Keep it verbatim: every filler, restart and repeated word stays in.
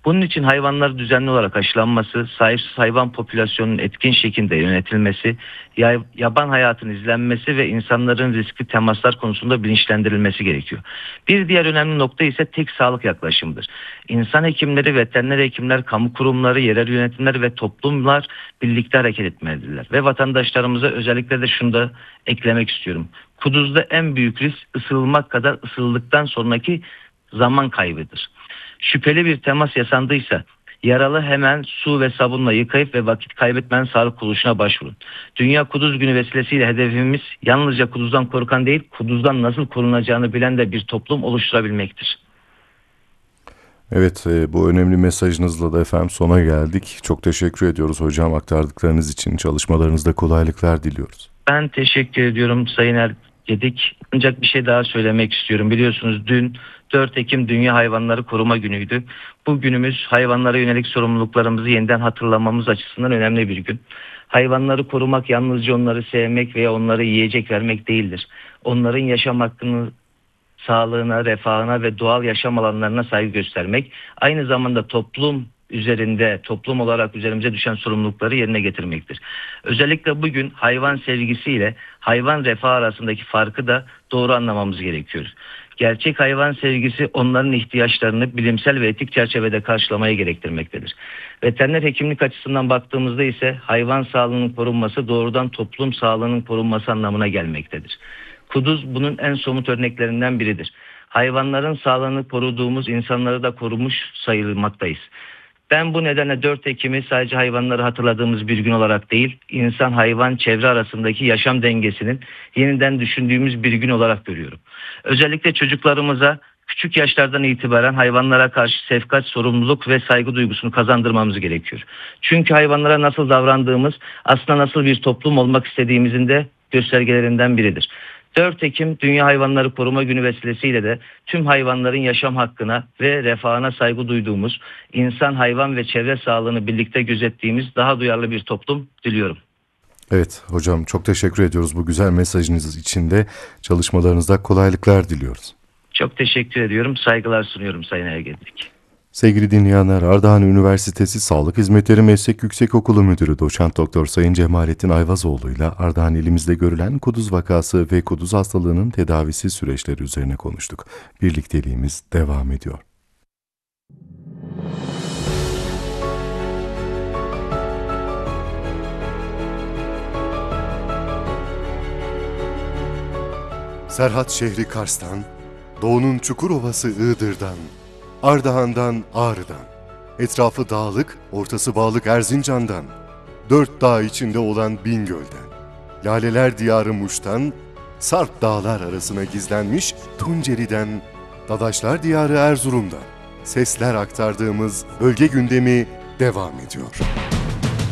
Bunun için hayvanlar düzenli olarak aşılanması, sahipsiz hayvan popülasyonunun etkin şekilde yönetilmesi, yay- yaban hayatının izlenmesi ve insanların riskli temaslar konusunda bilinçlendirilmesi gerekiyor. Bir diğer önemli nokta ise tek sağlık yaklaşımıdır. İnsan hekimleri, veteriner hekimler, kamu kurumları, yerel yönetimler ve toplumlar birlikte hareket etmelidirler. Ve vatandaşlarımıza özellikle de şunu da eklemek istiyorum. Kuduzda en büyük risk ısırılmak kadar ısırıldıktan sonraki zaman kaybıdır. Şüpheli bir temas yaşandıysa yaralı hemen su ve sabunla yıkayıp ve vakit kaybetmeden sağlık kuruluşuna başvurun. Dünya Kuduz Günü vesilesiyle hedefimiz yalnızca kuduzdan korkan değil, kuduzdan nasıl korunacağını bilen de bir toplum oluşturabilmektir. Evet, e, bu önemli mesajınızla da efendim sona geldik. Çok teşekkür ediyoruz hocam aktardıklarınız için. Çalışmalarınızda kolaylıklar diliyoruz. Ben teşekkür ediyorum Sayın Ergedik. Ancak bir şey daha söylemek istiyorum. Biliyorsunuz dün dört Ekim Dünya Hayvanları Koruma Günü'ydü. Bu günümüz hayvanlara yönelik sorumluluklarımızı yeniden hatırlamamız açısından önemli bir gün. Hayvanları korumak yalnızca onları sevmek veya onlara yiyecek vermek değildir. Onların yaşam hakkını, sağlığına, refahına ve doğal yaşam alanlarına saygı göstermek, aynı zamanda toplum üzerinde, toplum olarak üzerimize düşen sorumlulukları yerine getirmektir. Özellikle bugün hayvan sevgisiyle hayvan refahı arasındaki farkı da doğru anlamamız gerekiyor. Gerçek hayvan sevgisi onların ihtiyaçlarını bilimsel ve etik çerçevede karşılamaya gerektirmektedir. Veteriner hekimlik açısından baktığımızda ise hayvan sağlığının korunması doğrudan toplum sağlığının korunması anlamına gelmektedir. Kuduz bunun en somut örneklerinden biridir. Hayvanların sağlığını koruduğumuz insanları da korumuş sayılmaktayız. Ben bu nedenle dört Ekim'i sadece hayvanları hatırladığımız bir gün olarak değil, insan hayvan çevre arasındaki yaşam dengesinin yeniden düşündüğümüz bir gün olarak görüyorum. Özellikle çocuklarımıza küçük yaşlardan itibaren hayvanlara karşı şefkat, sorumluluk ve saygı duygusunu kazandırmamız gerekiyor. Çünkü hayvanlara nasıl davrandığımız aslında nasıl bir toplum olmak istediğimizin de göstergelerinden biridir. dört Ekim Dünya Hayvanları Koruma Günü vesilesiyle de tüm hayvanların yaşam hakkına ve refahına saygı duyduğumuz, insan, hayvan ve çevre sağlığını birlikte gözettiğimiz daha duyarlı bir toplum diliyorum. Evet hocam, çok teşekkür ediyoruz bu güzel mesajınız için de. Çalışmalarınızda kolaylıklar diliyoruz. Çok teşekkür ediyorum, saygılar sunuyorum Sayın Ergedik. Sevgili dinleyenler, Ardahan Üniversitesi Sağlık Hizmetleri Meslek Yüksekokulu Müdürü Doçent Doktor Sayın Cemalettin Ayvazoğlu ile Ardahan ilimizde görülen kuduz vakası ve kuduz hastalığının tedavisi süreçleri üzerine konuştuk. Birlikteliğimiz devam ediyor. Serhat şehri Kars'tan, Doğu'nun Çukurovası Iğdır'dan, Ardahan'dan Ağrı'dan, etrafı dağlık, ortası bağlık Erzincan'dan, dört dağ içinde olan Bingöl'den, Laleler Diyarı Muş'tan, Sarp dağlar arasına gizlenmiş Tunceli'den, Dadaşlar Diyarı Erzurum'dan, sesler aktardığımız bölge gündemi devam ediyor.